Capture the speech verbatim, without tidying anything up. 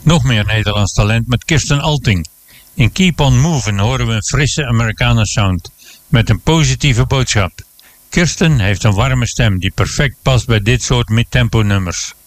Nog meer Nederlands talent met Kirsten Alting. In Keep On Movin' horen we een frisse Americana sound met een positieve boodschap. Kirsten heeft een warme stem die perfect past bij dit soort midtempo nummers.